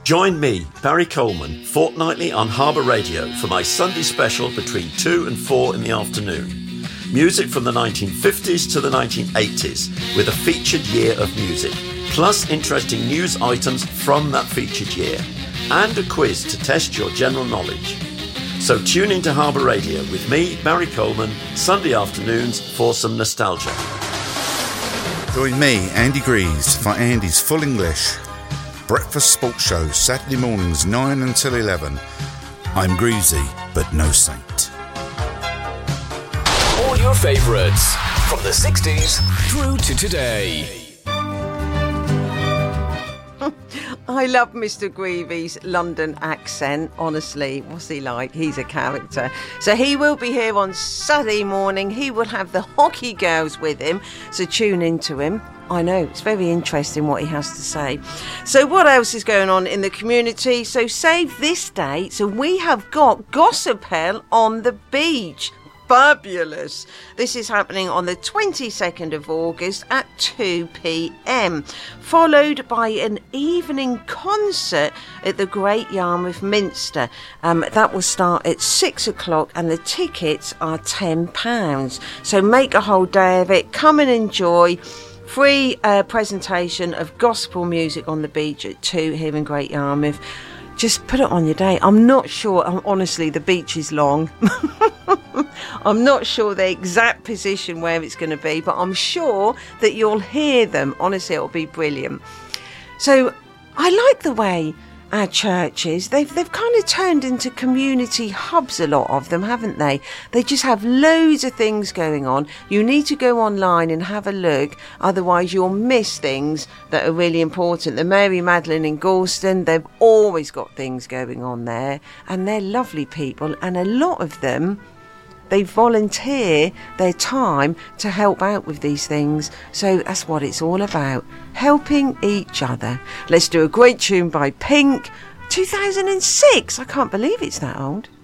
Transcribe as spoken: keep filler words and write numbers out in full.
Join me, Barry Coleman, fortnightly on Harbour Radio for my Sunday special between two and four in the afternoon. Music from the nineteen fifties to the nineteen eighties with a featured year of music, plus interesting news items from that featured year, and a quiz to test your general knowledge. So tune into Harbour Radio with me, Barry Coleman, Sunday afternoons for some nostalgia. Join me, Andy Greaves, for Andy's Full English Breakfast Sports Show, Saturday mornings nine until eleven. I'm Greasy, but no saint. All your favourites, from the sixties through to today. I love Mister Greavy's London accent. Honestly, what's he like? He's a character. So he will be here on Saturday morning. He will have the hockey girls with him, so tune into him. I know, it's very interesting what he has to say. So what else is going on in the community? So save this date. So we have got Gossipel on the beach. Fabulous. This is happening on the twenty-second of August at two p.m, followed by an evening concert at the Great Yarmouth Minster. Um, that will start at six o'clock and the tickets are ten pounds. So make a whole day of it. Come and enjoy. Free uh, presentation of gospel music on the beach at two here in Great Yarmouth. Just put it on your day. I'm not sure. Um, honestly, the beach is long. I'm not sure the exact position where it's going to be, but I'm sure that you'll hear them. Honestly, it'll be brilliant. So I like the way our churches, they've they've kind of turned into community hubs, a lot of them, haven't they? They just have loads of things going on. You need to go online and have a look, otherwise you'll miss things that are really important. The Mary Magdalene in Galston, they've always got things going on there, and they're lovely people, and a lot of them, they volunteer their time to help out with these things. So that's what it's all about, helping each other. Let's do a great tune by Pink, two thousand six. I can't believe it's that old.